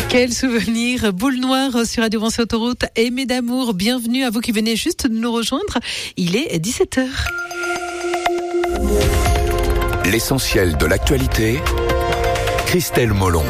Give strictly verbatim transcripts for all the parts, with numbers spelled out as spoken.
Quel souvenir, boule noire sur Radio Vinci Autoroute. Aimé d'amour, bienvenue à vous qui venez juste de nous rejoindre. Il est dix-sept heures. L'essentiel de l'actualité, Christelle Molon.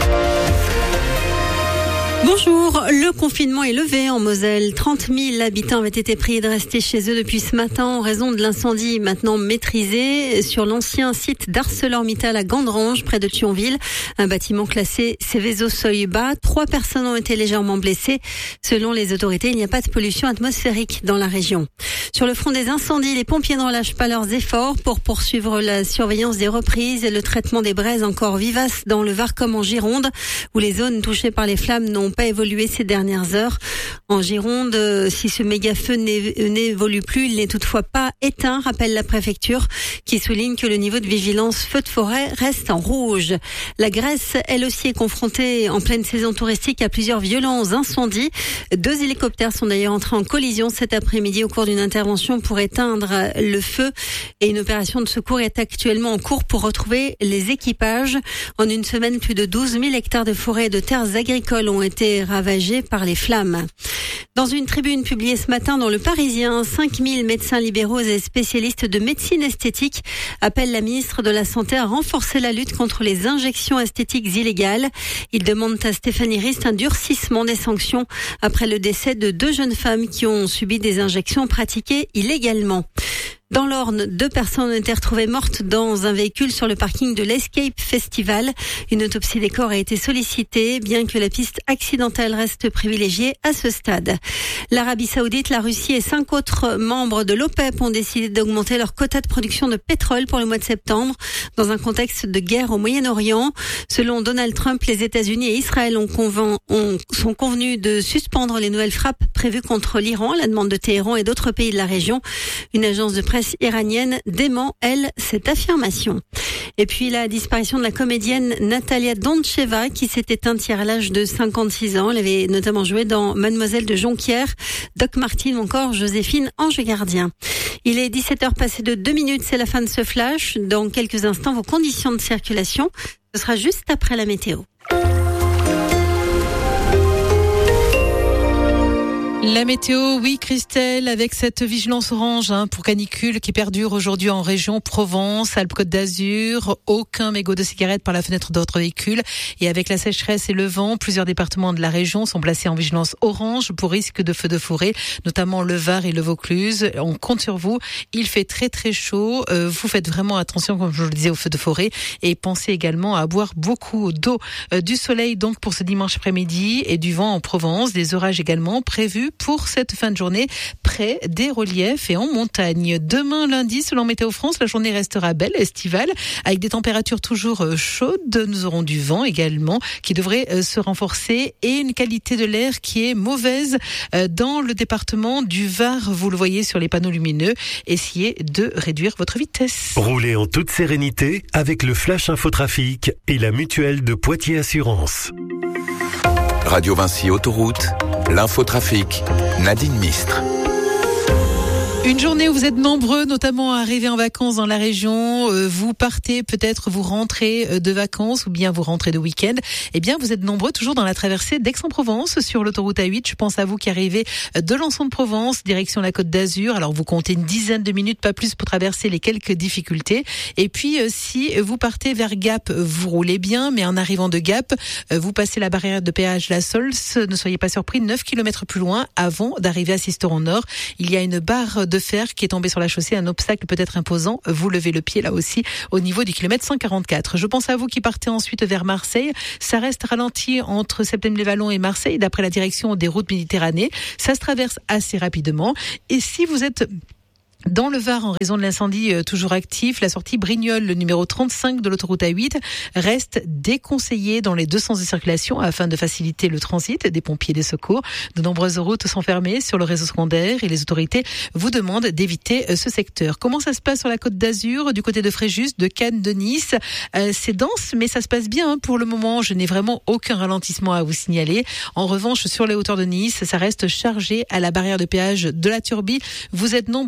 Bonjour, le confinement est levé en Moselle. trente mille habitants avaient été priés de rester chez eux depuis ce matin en raison de l'incendie maintenant maîtrisé sur l'ancien site d'ArcelorMittal à Gandrange, près de Thionville. Un bâtiment classé Seveso seuil bas. Trois personnes ont été légèrement blessées. Selon les autorités, il n'y a pas de pollution atmosphérique dans la région. Sur le front des incendies, les pompiers ne relâchent pas leurs efforts pour poursuivre la surveillance des reprises et le traitement des braises encore vivaces dans le Var comme en Gironde, où les zones touchées par les flammes n'ont pas évolué ces dernières heures. En Gironde, si ce méga-feu n'évolue plus, il n'est toutefois pas éteint, rappelle la préfecture, qui souligne que le niveau de vigilance feu de forêt reste en rouge. La Grèce, elle aussi, est confrontée en pleine saison touristique à plusieurs violents incendies. Deux hélicoptères sont d'ailleurs entrés en collision cet après-midi au cours d'une intervention pour éteindre le feu, et une opération de secours est actuellement en cours pour retrouver les équipages. En une semaine, plus de douze mille hectares de forêts et de terres agricoles ont été ravagés par les flammes. Dans une tribune publiée ce matin dans Le Parisien, cinq mille médecins libéraux et spécialistes de médecine esthétique appellent la ministre de la Santé à renforcer la lutte contre les injections esthétiques illégales. Ils demandent à Stéphanie Rist un durcissement des sanctions après le décès de deux jeunes femmes qui ont subi des injections pratiquées illégalement. Dans l'Orne, deux personnes ont été retrouvées mortes dans un véhicule sur le parking de l'Escape Festival. Une autopsie des corps a été sollicitée, bien que la piste accidentelle reste privilégiée à ce stade. L'Arabie Saoudite, la Russie et cinq autres membres de l'OPEP ont décidé d'augmenter leur quota de production de pétrole pour le mois de septembre, dans un contexte de guerre au Moyen-Orient. Selon Donald Trump, les États-Unis et Israël ont convain, ont, sont convenus de suspendre les nouvelles frappes prévues contre l'Iran, à la demande de Téhéran et d'autres pays de la région. Une agence de presse iranienne dément, elle, cette affirmation. Et puis la disparition de la comédienne Natalia Doncheva, qui s'est éteinte hier à l'âge de cinquante-six ans. Elle avait notamment joué dans Mademoiselle de Jonquière, Doc Martin ou encore Joséphine Ange Gardien. Il est dix-sept heures passées de deux minutes, c'est la fin de ce flash. Dans quelques instants, vos conditions de circulation, ce sera juste après la météo. La météo, oui Christelle, avec cette vigilance orange hein, pour canicule qui perdure aujourd'hui en région Provence, Alpes-Côte d'Azur, aucun mégot de cigarette par la fenêtre d'autres véhicules. Et avec la sécheresse et le vent, plusieurs départements de la région sont placés en vigilance orange pour risque de feux de forêt, notamment le Var et le Vaucluse. On compte sur vous, il fait très très chaud, euh, vous faites vraiment attention comme je vous le disais aux feux de forêt et pensez également à boire beaucoup d'eau. Euh, du soleil donc pour ce dimanche après-midi et du vent en Provence, des orages également prévus pour cette fin de journée près des reliefs et en montagne. Demain lundi, selon Météo France, la journée restera belle, estivale, avec des températures toujours chaudes. Nous aurons du vent également qui devrait se renforcer et une qualité de l'air qui est mauvaise dans le département du Var. Vous le voyez sur les panneaux lumineux. Essayez de réduire votre vitesse. Roulez en toute sérénité avec le Flash Infotrafic et la mutuelle de Poitiers Assurance. Radio Vinci Autoroute, l'infotrafic, Nadine Mistre. Une journée où vous êtes nombreux, notamment à arriver en vacances dans la région. Euh, vous partez, peut-être vous rentrez de vacances ou bien vous rentrez de week-end. Eh bien, vous êtes nombreux toujours dans la traversée d'Aix-en-Provence sur l'autoroute A huit. Je pense à vous qui arrivez de Lançon-de-Provence, direction la Côte d'Azur. Alors, vous comptez une dizaine de minutes, pas plus, pour traverser les quelques difficultés. Et puis, euh, si vous partez vers Gap, vous roulez bien, mais en arrivant de Gap, euh, vous passez la barrière de péage La Sols. Ne soyez pas surpris, neuf kilomètres plus loin, avant d'arriver à Sisteron-Nord, il y a une barre de fer qui est tombé sur la chaussée, un obstacle peut-être imposant. Vous levez le pied là aussi au niveau du kilomètre cent quarante-quatre. Je pense à vous qui partez ensuite vers Marseille. Ça reste ralenti entre Septèmes-les-Vallons et Marseille d'après la direction des routes Méditerranée. Ça se traverse assez rapidement. Et si vous êtes dans le Var, en raison de l'incendie euh, toujours actif, la sortie Brignoles, le numéro trente-cinq de l'autoroute A huit, reste déconseillée dans les deux sens de circulation afin de faciliter le transit des pompiers et des secours. De nombreuses routes sont fermées sur le réseau secondaire et les autorités vous demandent d'éviter euh, ce secteur. Comment ça se passe sur la Côte d'Azur, du côté de Fréjus, de Cannes, de Nice? euh, C'est dense, mais ça se passe bien hein, pour le moment. Je n'ai vraiment aucun ralentissement à vous signaler. En revanche, sur les hauteurs de Nice, ça reste chargé à la barrière de péage de la Turbie. Vous êtes nombreux en arrivant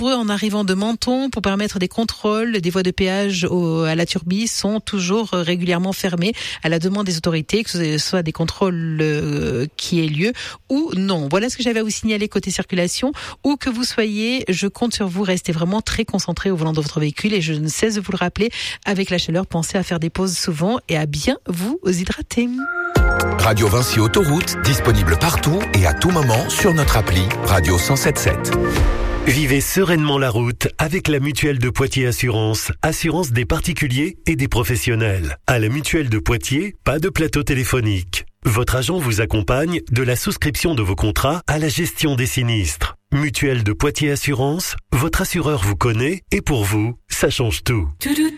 arrivant de Menton pour permettre des contrôles. Des voies de péage au, à la Turbie sont toujours régulièrement fermées à la demande des autorités, que ce soit des contrôles euh, qui aient lieu ou non. Voilà ce que j'avais à vous signaler côté circulation. Où que vous soyez, je compte sur vous. Restez vraiment très concentrés au volant de votre véhicule et je ne cesse de vous le rappeler, avec la chaleur, pensez à faire des pauses souvent et à bien vous hydrater. Radio Vinci Autoroute, disponible partout et à tout moment sur notre appli Radio cent sept sept. Vivez sereinement la route avec la Mutuelle de Poitiers Assurance, assurance des particuliers et des professionnels. À la Mutuelle de Poitiers, pas de plateau téléphonique. Votre agent vous accompagne de la souscription de vos contrats à la gestion des sinistres. Mutuelle de Poitiers Assurance, votre assureur vous connaît et pour vous, ça change tout.